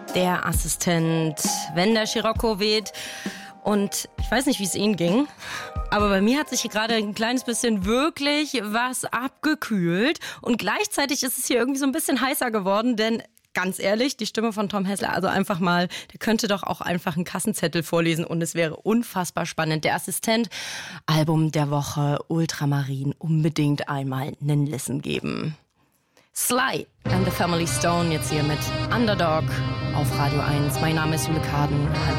der Assistent, wenn der Scirocco weht. Und ich weiß nicht, wie es Ihnen ging, aber bei mir hat sich hier gerade ein kleines bisschen wirklich was abgekühlt. Und gleichzeitig ist es hier irgendwie so ein bisschen heißer geworden, denn ganz ehrlich, die Stimme von Tom Hessler, also einfach mal, der könnte doch auch einfach einen Kassenzettel vorlesen und es wäre unfassbar spannend. Der Assistent, Album der Woche, Ultramarin, unbedingt einmal einen Listen geben. Sly and the Family Stone jetzt hier mit Underdog auf Radio 1. Mein Name ist Jule Kaden. Hallo.